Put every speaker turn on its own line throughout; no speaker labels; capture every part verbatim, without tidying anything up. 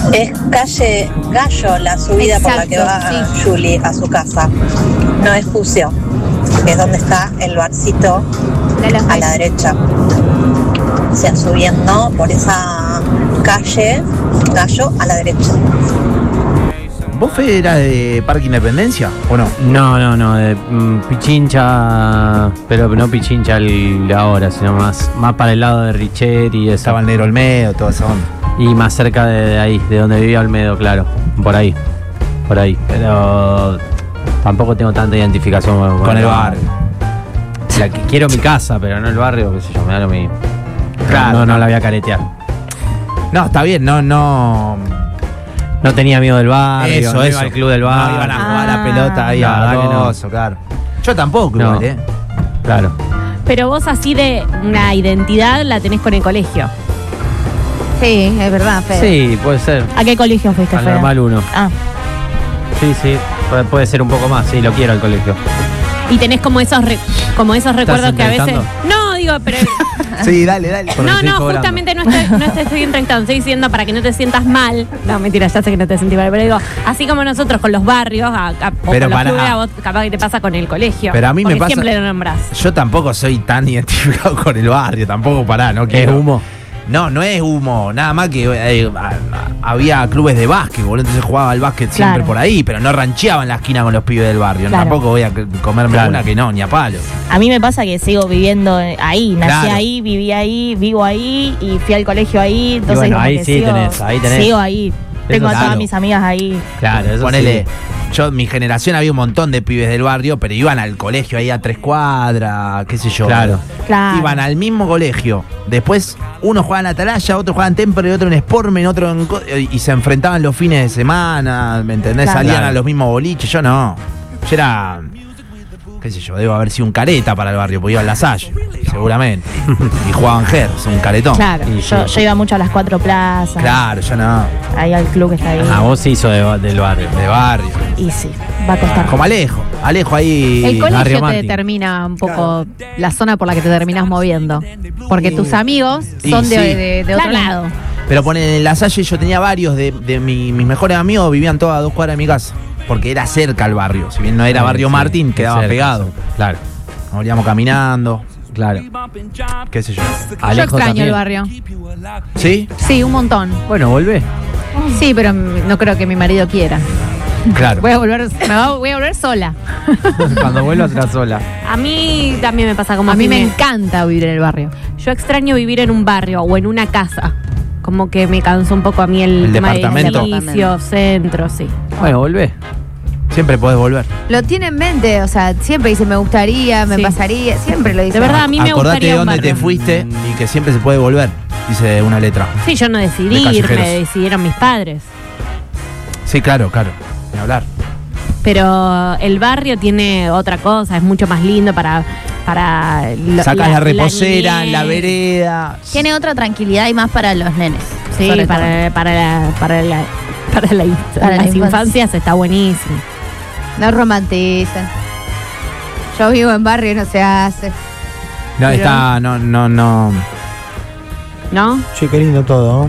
Es calle Gallo la subida. Exacto, por la que va sí. Julie a su casa. No es Fucio, que es donde está el barcito a la derecha. O sea, subiendo por esa calle Gallo a la derecha.
¿Vos, Fede, eras de Parque Independencia o no?
No, no, no, de mm, Pichincha, pero no Pichincha el de ahora, sino más, más para el lado de Richet y
estaba el Negro Olmedo, toda esa onda.
Y más cerca de, de ahí, de donde vivía Olmedo, claro, por ahí, por ahí. Pero tampoco tengo tanta identificación con,
con el barrio.
La que quiero mi casa, pero no el barrio, qué sé yo, me da lo mismo.
Claro,
no, no,
no
la voy a caretear.
No, está bien, no, no.
No tenía amigo del barrio,
eso,
no
eso.
iba al club del barrio.
No iban a jugar
ah,
a la pelota ahí a Barroso, no. Claro. Yo tampoco,
no.
igual, ¿eh?
Claro.
Pero vos así de una identidad la tenés con el colegio.
Sí, es verdad, Fede.
Sí, puede ser.
¿A qué colegio fuiste,
Al
Fede?
normal uno.
Ah.
Sí, sí, puede, puede ser un poco más, sí, lo quiero al colegio.
Y tenés como esos re, como esos recuerdos que a veces. No, digo, pero.
Sí, dale, dale.
No, no, justamente no estoy, no te estoy entrevistando, estoy diciendo para que no te sientas mal. No, mentira, ya sé que no te sentí mal, pero digo, así como nosotros con los barrios, a, a, o
pero
con
para,
los clubes, a vos capaz que te pasa con el colegio.
Pero a mí me pasa.
Siempre lo nombrás.
Yo tampoco soy tan identificado con el barrio, tampoco pará, no quiero.
¿Es humo?
No, no es humo, nada más que eh, a, a, había clubes de básquetbol, entonces jugaba al básquet siempre
claro.
por ahí, pero no rancheaba en la esquina con los pibes del barrio.
Claro.
Tampoco voy a comerme
claro.
una que no, ni a palo.
A mí me pasa que sigo viviendo ahí, nací
Claro.
ahí, viví ahí, vivo ahí y fui al colegio ahí, entonces
bueno,
como
ahí
que
sí
sigo,
tenés, ahí tenés.
sigo ahí. Tengo a
claro.
todas mis amigas ahí.
Claro, eso
Ponele,
sí.
yo, mi generación había un montón de pibes del barrio, pero iban al colegio ahí a tres cuadras, qué sé yo.
Claro.
Claro.
Iban al mismo colegio. Después, uno jugaba en Atalaya, otro jugaba en Temple, otro en Sportmen, otro en... Y se enfrentaban los fines de semana, ¿me entendés?
Claro.
Salían
Claro.
a los mismos boliches. Yo no. Yo era... qué sé yo, debo haber sido un careta para el barrio, porque iba en La Salle, seguramente. Y jugaban Gers, un caretón.
Claro,
Y
yo,
sí.
yo iba mucho a las cuatro plazas.
Claro, yo no.
Ahí al club que está ahí.
Ah, vos sí sos de, del barrio.
De barrio.
Y sí, va a costar.
Como Alejo. Alejo ahí.
El
Barrio
colegio te
Martín.
determina un poco la zona por la que te terminás moviendo. Porque tus amigos
Y
son de,
sí.
de- de otro lado.
Pero ponen en La Salle, yo tenía varios de, de mi- mis mejores amigos, vivían todas a dos cuadras de mi casa. Porque era cerca el barrio. Si bien no era
Sí,
barrio
sí,
Martín, quedaba
cerca,
pegado.
cerca. Claro,
Nos íbamos caminando,
claro.
qué sé yo.
Yo
Alejo
extraño
también.
el barrio.
¿Sí?
Sí, un montón.
Bueno, volvé.
Sí, pero mm, no creo que mi marido quiera.
Claro.
Voy a volver, me va- voy a volver sola.
Cuando vuelvas serás sola.
A mí también me pasa como
A mí me
Jimé.
encanta vivir en el barrio.
Yo extraño vivir en un barrio o en una casa. Como que me cansó un poco a mí el,
¿El
tema
departamento?
de edificio, centro, sí.
Bueno, volvé.
Siempre podés volver.
Lo tiene en mente, o sea, siempre dice me gustaría, me
Sí.
pasaría, siempre lo dice.
De verdad, a mí me
Acordate
gustaría
de
un
dónde te
barrio.
fuiste y que siempre se puede volver, dice una letra.
Sí, yo no decidí
De
irme,
callejeros.
decidieron mis padres.
Sí, claro, claro. Ni hablar.
Pero el barrio tiene otra cosa, es mucho más lindo para... para lo-
Sacás la, reposera,
niñez.
la vereda.
Tiene otra tranquilidad y más para los nenes.
Sí,
sobre todo.
para, para, la, para, la, para la-
Para la
las
infancia.
infancias está buenísimo.
No romanticen. Yo vivo en barrio y no se hace.
No,
Pero-
está, no, no, no.
¿No?
Che, qué lindo todo.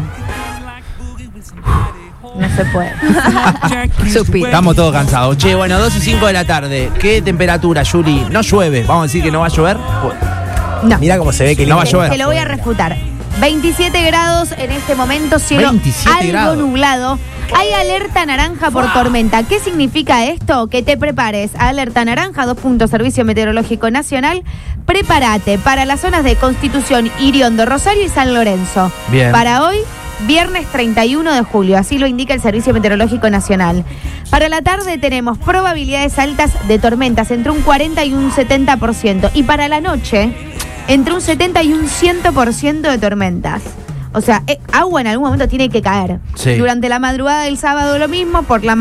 No se puede.
Suspiro.
Estamos todos cansados. Che, bueno, dos y cinco de la tarde. ¿Qué temperatura, Yuri? No llueve. Vamos a decir que no va a llover.
No.
Mirá cómo se ve que
No va a
Te-
llover.
Te lo voy a refutar. veintisiete grados en este momento, cielo
veintisiete
algo
grados.
nublado. Hay alerta naranja por tormenta. ¿Qué significa esto? Que te prepares. Alerta naranja, dos puntos, Servicio Meteorológico Nacional. Prepárate para las zonas de Constitución, Iriondo, Rosario y San Lorenzo.
Bien.
Para hoy, viernes treinta y uno de julio, así lo indica el Servicio Meteorológico Nacional. Para la tarde tenemos probabilidades altas de tormentas entre un cuarenta y un setenta por ciento. Y para la noche, entre un setenta y un cien por ciento de tormentas. O sea, eh, agua en algún momento tiene que caer.
Sí.
Durante la madrugada del sábado lo mismo, por la